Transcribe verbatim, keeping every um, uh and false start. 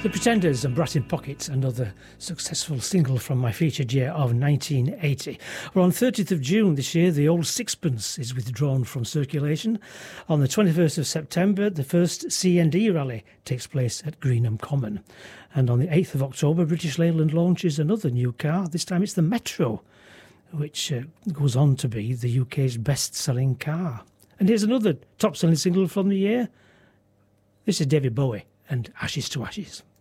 The Pretenders and Brat in Pocket, another successful single from my featured year of nineteen eighty. Well, on thirtieth of June this year, the old sixpence is withdrawn from circulation. On the twenty-first of September, the first C and D rally takes place at Greenham Common. And on the eighth of October, British Leyland launches another new car. This time it's the Metro, which uh, goes on to be the U K's best-selling car. And here's another top-selling single from the year. This is David Bowie and Ashes to Ashes.